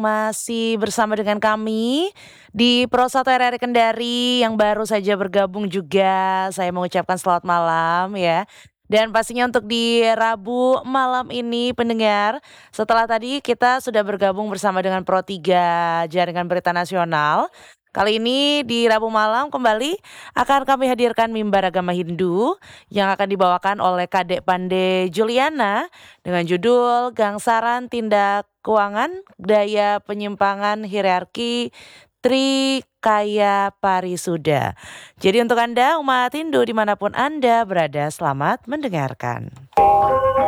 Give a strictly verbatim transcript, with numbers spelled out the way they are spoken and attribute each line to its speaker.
Speaker 1: masih bersama dengan kami di Pro satu R R I Kendari yang baru saja bergabung juga, saya mengucapkan selamat malam ya. Dan pastinya untuk di Rabu malam ini pendengar, setelah tadi kita sudah bergabung bersama dengan Pro tiga Jaringan Berita Nasional. Kali ini di Rabu malam kembali akan kami hadirkan mimbar agama Hindu yang akan dibawakan oleh Kadek Pande Juliana dengan judul Gangsaran Tindak Keuangan Daya Penyimpangan Hierarki Trikaya Parisuda. Jadi untuk Anda umat Hindu dimanapun Anda berada, selamat mendengarkan.